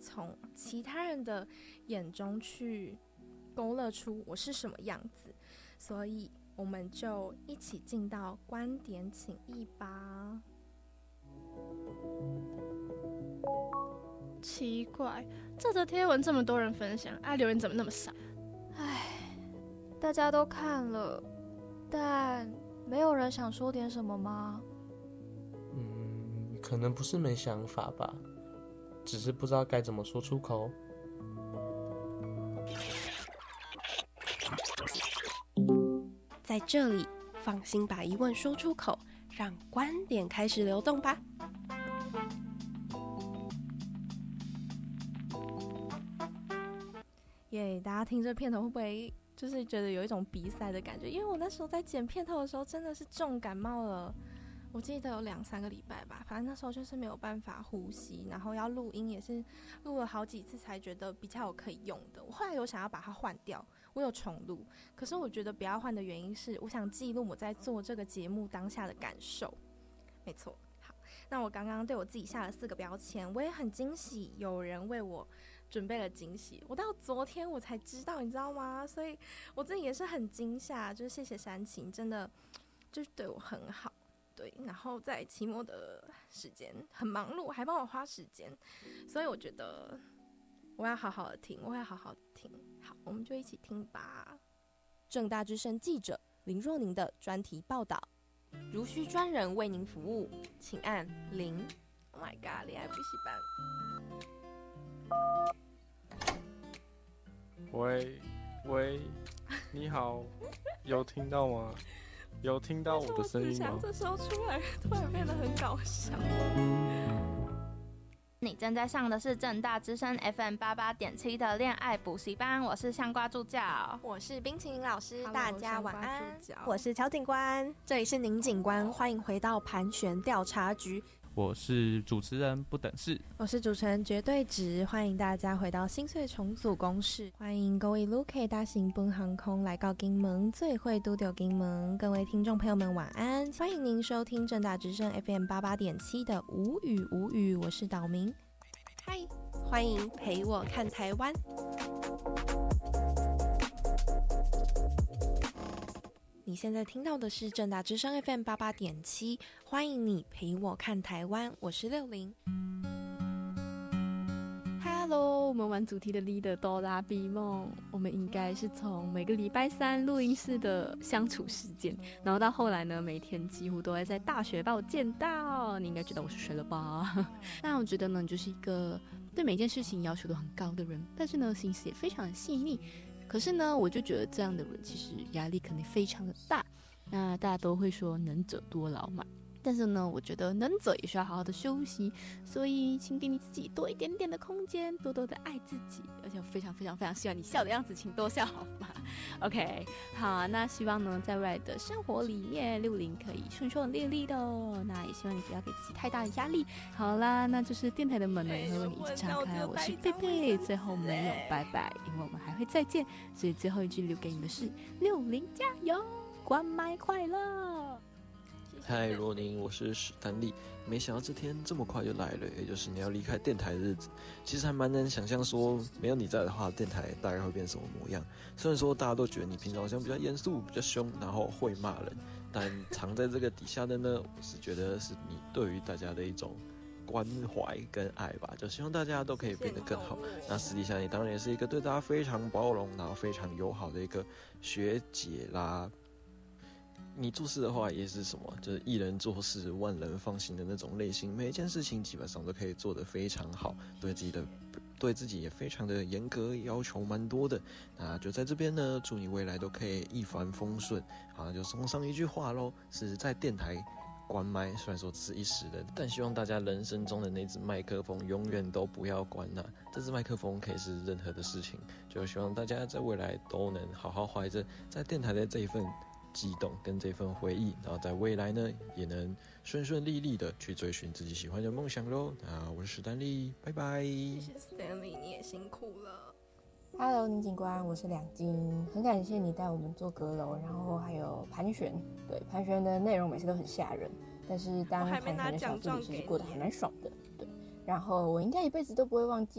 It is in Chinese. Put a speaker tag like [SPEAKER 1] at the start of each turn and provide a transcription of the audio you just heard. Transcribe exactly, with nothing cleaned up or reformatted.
[SPEAKER 1] 从其他人的眼中去勾勒出我是什么样子，所以我们就一起进到观点请益吧。
[SPEAKER 2] 奇怪，这则贴文这么多人分享，啊，留言怎么那么少？
[SPEAKER 3] 唉，大家都看了，但没有人想说点什么吗？
[SPEAKER 4] 嗯，可能不是没想法吧，只是不知道该怎么说出口。
[SPEAKER 5] 在这里，放心把疑问说出口，让观点开始流动吧。
[SPEAKER 1] 耶、yeah, 大家听这片头会不会就是觉得有一种比赛的感觉？因为我那时候在剪片头的时候真的是重感冒了，我记得有两三个礼拜吧，反正那时候就是没有办法呼吸，然后要录音也是录了好几次才觉得比较有可以用的。我后来有想要把它换掉，我有重录，可是我觉得不要换的原因是我想记录我在做这个节目当下的感受。没错，好，那我刚刚对我自己下了四个标签，我也很惊喜有人为我准备了惊喜，我到昨天我才知道，你知道吗？所以我自己也是很惊吓，就是谢谢煽情，真的就是对我很好，对。然后在期末的时间很忙碌，还帮我花时间，所以我觉得我要好好的听，我要好好的听。好，我们就一起听吧。政大之声记者林若宁的专题报道，如需专人为您服务，请按零。Oh my god， 恋爱补习班。
[SPEAKER 6] 喂喂，你好，有听到吗？有听到我的声音吗？
[SPEAKER 1] 这时候出来，突然变得很搞笑。
[SPEAKER 7] 你正在上的是政大之声 F M 八八点七的恋爱补习班，我是香瓜助教，
[SPEAKER 1] 我是冰淇淋老师，
[SPEAKER 2] Hello，
[SPEAKER 1] 大家晚安。
[SPEAKER 5] 我是乔警官，
[SPEAKER 1] 这里是宁警官，欢迎回到盘旋调查局。
[SPEAKER 8] 我是主持人不等式，
[SPEAKER 1] 我是主持人绝对值，欢迎大家回到新岁重组公式，欢迎各位旅客搭乘本航空来到金门，最会拄到金门，各位听众朋友们晚安，欢迎您收听政大之声 F M 八八点七的无语无语，我是岛明，
[SPEAKER 5] 嗨，欢迎陪我看台湾。
[SPEAKER 1] 你现在听到的是政大之声 F M 八八点七，欢迎你陪我看台湾，我是六零。
[SPEAKER 2] Hello， 我们玩主题的 leader 哆啦 A 梦，我们应该是从每个礼拜三录音室的相处时间，然后到后来呢，每天几乎都会在大学把我见到。你应该知道我是谁了吧？那我觉得呢，你就是一个对每件事情要求都很高的人，但是呢，心思也非常的细腻。可是呢，我就觉得这样的人其实压力肯定非常的大。那大家都会说能者多劳嘛，但是呢，我觉得能者也需要好好的休息，所以请给你自己多一点点的空间，多多的爱自己。而且我非常非常非常希望你笑的样子，请多笑好吗 ？OK， 好，那希望呢，在未来的生活里面，六零可以顺顺利利的哦。那也希望你不要给自己太大的压力。好啦，那就是电台的门呢也会为你一直敞开。我是贝贝，最后没有拜拜，因为我们还会再见，所以最后一句留给你的是六零加油，关麦快乐。
[SPEAKER 9] 嗨，若宁，我是史丹利。没想到这天这么快就来了，也就是你要离开电台的日子。其实还蛮难想象说，没有你在的话，电台大概会变什么模样。虽然说大家都觉得你平常好像比较严肃、比较凶，然后会骂人，但藏在这个底下的呢，我是觉得是你对于大家的一种关怀跟爱吧，就希望大家都可以变得更好。那私底下你当然也是一个对大家非常包容，然后非常友好的一个学姐啦。你做事的话也是什么，就是一人做事万人放心的那种类型，每一件事情基本上都可以做得非常好，对自己的对自己也非常的严格，要求蛮多的。那就在这边呢，祝你未来都可以一帆风顺。好，那就送上一句话咯，是在电台关麦，虽然说只是一时的，但希望大家人生中的那只麦克风永远都不要关啊。这只麦克风可以是任何的事情，就希望大家在未来都能好好怀着在电台的这一份激动跟这份回忆，然后在未来呢也能顺顺利利的去追寻自己喜欢的梦想咯。那我是史丹利，拜拜。
[SPEAKER 1] 谢谢 Stanley， 你也辛苦了。
[SPEAKER 10] Hello， 宁警官，我是两金，很感谢你带我们做阁楼，然后还有盘旋。对，盘旋的内容每次都很吓人，但是当盘旋的小助理其实过得还蛮爽的。对，然后我应该一辈子都不会忘记